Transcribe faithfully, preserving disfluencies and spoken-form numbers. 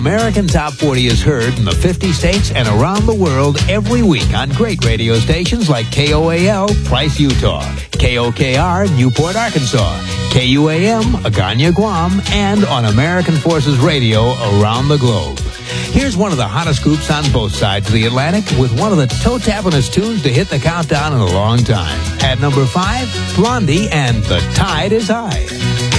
American Top forty is heard in the fifty states and around the world every week on great radio stations like K O A L, Price, Utah, K O K R, Newport, Arkansas, K U A M, Agana, Guam, and on American Forces Radio around the globe. Here's one of the hottest groups on both sides of the Atlantic with one of the toe-tappingest tunes to hit the countdown in a long time. At number five, Blondie and The Tide is High.